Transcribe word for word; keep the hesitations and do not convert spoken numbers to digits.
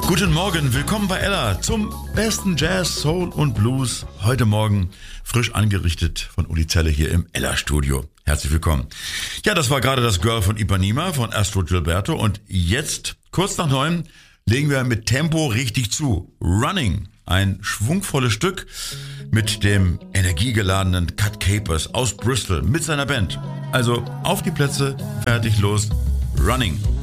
Guten Morgen, willkommen bei Ella zum besten Jazz, Soul und Blues. Heute Morgen frisch angerichtet von Uli Zelle hier im Ella-Studio. Herzlich willkommen. Ja, das war gerade das Girl von Ipanema von Astro Gilberto und jetzt, kurz nach neun, legen wir mit Tempo richtig zu. Running, ein schwungvolles Stück mit dem energiegeladenen Cut Capers aus Bristol mit seiner Band. Also auf die Plätze, fertig, los, Running.